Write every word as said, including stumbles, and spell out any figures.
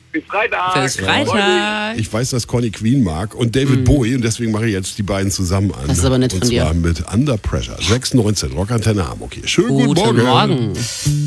Bis Freitag. Bis Freitag. Ich weiß, dass Conny Queen mag und David mm. Bowie und deswegen mache ich jetzt die beiden zusammen an. Das ist aber nett und von dir. Und zwar mit Under Pressure. sechs neunzehn, Rockantenne Hamburg hier. Schönen guten, guten Morgen. Morgen.